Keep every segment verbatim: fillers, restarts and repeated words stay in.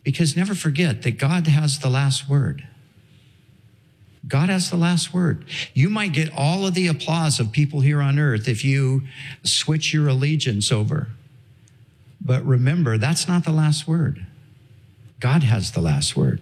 Because never forget that God has the last word. God has the last word. You might get all of the applause of people here on earth if you switch your allegiance over. But remember, that's not the last word. God has the last word.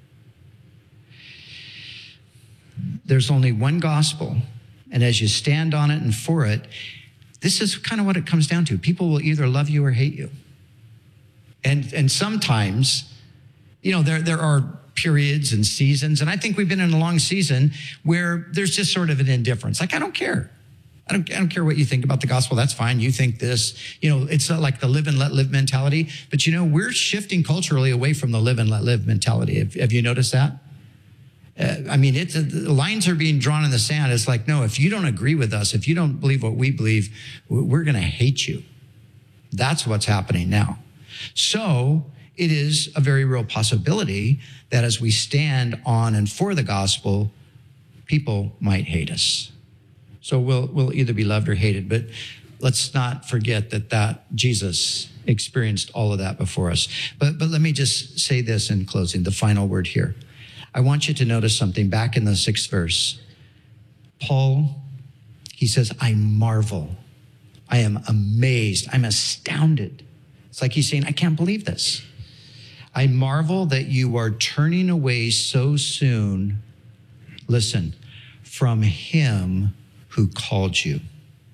There's only one gospel, and as you stand on it and for it, this is kind of what it comes down to. People will either love you or hate you. And and sometimes, you know, there, there are periods and seasons, and I think we've been in a long season where there's just sort of an indifference. Like, I don't care. I don't, I don't care what you think about the gospel. That's fine. You think this. You know, it's not like the live and let live mentality. But, you know, we're shifting culturally away from the live and let live mentality. Have, have you noticed that? Uh, I mean, it's, the lines are being drawn in the sand. It's like, no, if you don't agree with us, if you don't believe what we believe, we're going to hate you. That's what's happening now. So it is a very real possibility that as we stand on and for the gospel, people might hate us. So we'll, we'll either be loved or hated. But let's not forget that, that Jesus experienced all of that before us. But, but let me just say this in closing, the final word here. I want you to notice something back in the sixth verse. Paul, he says, I marvel. I am amazed. I'm astounded. It's like he's saying, I can't believe this. I marvel that you are turning away so soon, listen, from him who called you.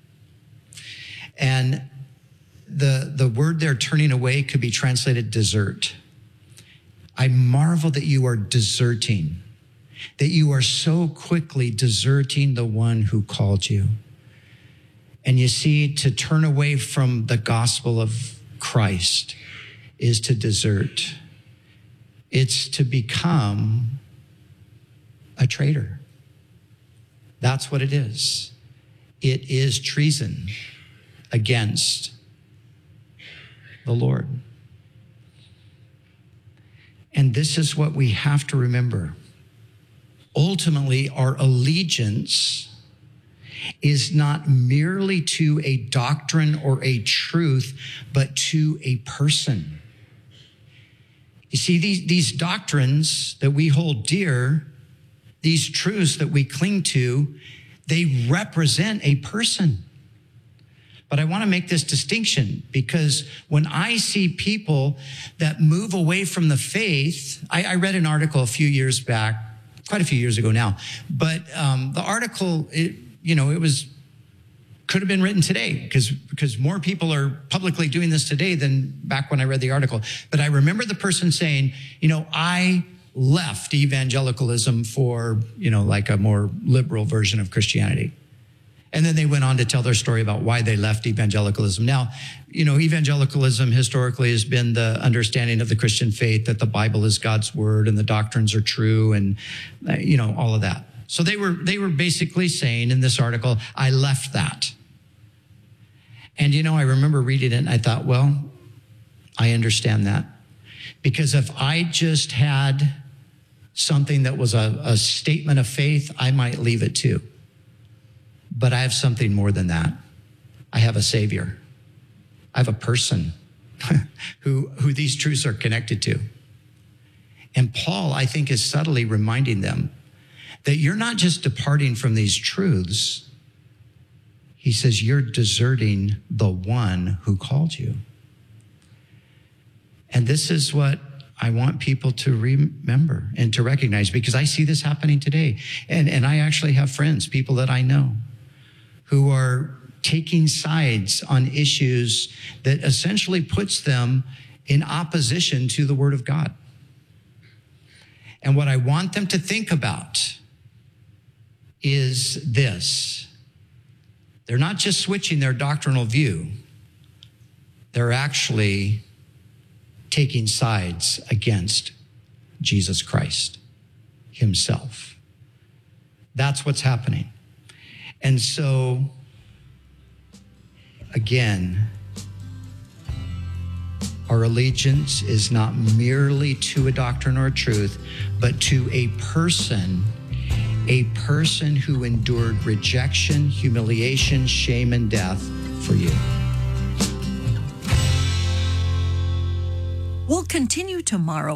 And the, the word there, turning away, could be translated desert. I marvel that you are deserting, that you are so quickly deserting the one who called you. And you see, to turn away from the gospel of Christ is to desert. It's to become a traitor. That's what it is. It is treason against the Lord. And this is what we have to remember. Ultimately, our allegiance is not merely to a doctrine or a truth, but to a person. You see, these, these doctrines that we hold dear, these truths that we cling to, they represent a person. But I want to make this distinction, because when I see people that move away from the faith, I, I read an article a few years back, quite a few years ago now, but um, the article, it, you know, it was, could have been written today, because because more people are publicly doing this today than back when I read the article. But I remember the person saying, you know, I left evangelicalism for, you know, like a more liberal version of Christianity. And then they went on to tell their story about why they left evangelicalism. Now, you know, evangelicalism historically has been the understanding of the Christian faith that the Bible is God's word and the doctrines are true and, uh, you know, all of that. So they were they were basically saying in this article, I left that. And, you know, I remember reading it and I thought, well, I understand that. Because if I just had something that was a, a statement of faith, I might leave it too. But I have something more than that. I have a Savior. I have a person who, who these truths are connected to. And Paul, I think, is subtly reminding them that you're not just departing from these truths. He says you're deserting the one who called you. And this is what I want people to remember and to recognize, because I see this happening today. And, and I actually have friends, people that I know, who are taking sides on issues that essentially puts them in opposition to the Word of God. And what I want them to think about is this. They're not just switching their doctrinal view. They're actually taking sides against Jesus Christ himself. That's what's happening. And so, again, our allegiance is not merely to a doctrine or a truth, but to a person, a person who endured rejection, humiliation, shame, and death for you. We'll continue tomorrow